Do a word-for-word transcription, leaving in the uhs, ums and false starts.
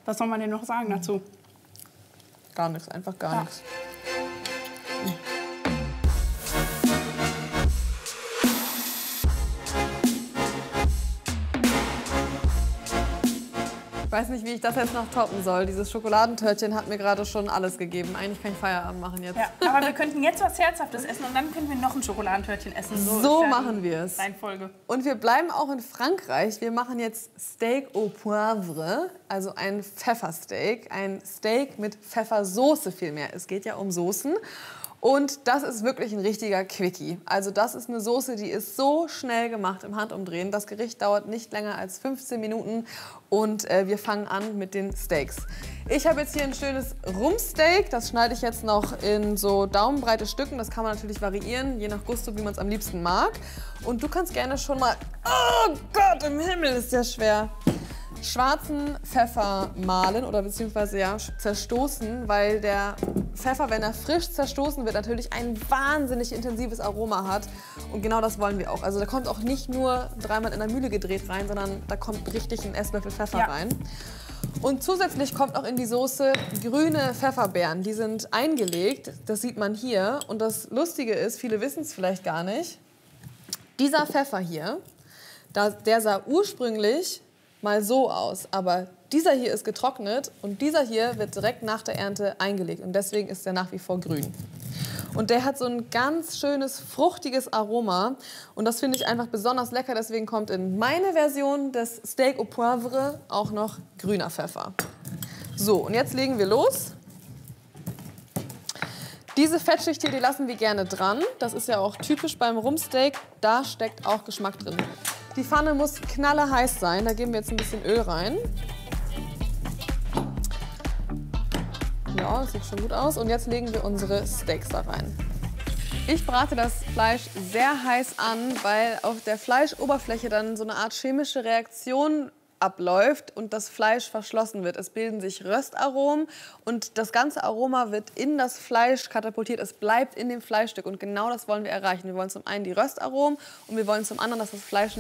Was soll man denn noch sagen dazu? Gar nichts, einfach gar Ja. nichts. Ich weiß nicht, wie ich das jetzt noch toppen soll. Dieses Schokoladentörtchen hat mir gerade schon alles gegeben. Eigentlich kann ich Feierabend machen jetzt. Ja, aber wir könnten jetzt was Herzhaftes essen und dann können wir noch ein Schokoladentörtchen essen. So, ist ja machen die wir es. Reihenfolge. Und wir bleiben auch in Frankreich. Wir machen jetzt Steak au Poivre, also ein Pfeffersteak. Ein Steak mit Pfeffersoße vielmehr. Es geht ja um Soßen. Und das ist wirklich ein richtiger Quickie. Also das ist eine Soße, die ist so schnell gemacht im Handumdrehen. Das Gericht dauert nicht länger als fünfzehn Minuten und äh, wir fangen an mit den Steaks. Ich habe jetzt hier ein schönes Rumpsteak. Das schneide ich jetzt noch in so daumenbreite Stücken. Das kann man natürlich variieren, je nach Gusto, wie man es am liebsten mag. Und du kannst gerne schon mal... Oh Gott, im Himmel ist der schwer. Schwarzen Pfeffer mahlen oder beziehungsweise ja, zerstoßen, weil der Pfeffer, wenn er frisch zerstoßen wird, natürlich ein wahnsinnig intensives Aroma hat. Und genau das wollen wir auch. Also da kommt auch nicht nur dreimal in der Mühle gedreht rein, sondern da kommt richtig ein Esslöffel Pfeffer Ja. rein. Und zusätzlich kommt auch in die Soße grüne Pfefferbeeren. Die sind eingelegt, das sieht man hier. Und das Lustige ist, viele wissen es vielleicht gar nicht, dieser Pfeffer hier, da, der sah ursprünglich mal so aus, aber dieser hier ist getrocknet und dieser hier wird direkt nach der Ernte eingelegt und deswegen ist er nach wie vor grün. Und der hat so ein ganz schönes, fruchtiges Aroma und das finde ich einfach besonders lecker, deswegen kommt in meine Version des Steak au Poivre auch noch grüner Pfeffer. So, und jetzt legen wir los. Diese Fettschicht hier, die lassen wir gerne dran. Das ist ja auch typisch beim Rumpsteak, da steckt auch Geschmack drin. Die Pfanne muss knalleheiß sein, da geben wir jetzt ein bisschen Öl rein. Ja, das sieht schon gut aus. Und jetzt legen wir unsere Steaks da rein. Ich brate das Fleisch sehr heiß an, weil auf der Fleischoberfläche dann so eine Art chemische Reaktion abläuft und das Fleisch verschlossen wird. Es bilden sich Röstaromen und das ganze Aroma wird in das Fleisch katapultiert. Es bleibt in dem Fleischstück und genau das wollen wir erreichen. Wir wollen zum einen die Röstaromen und wir wollen zum anderen, dass das Fleisch nicht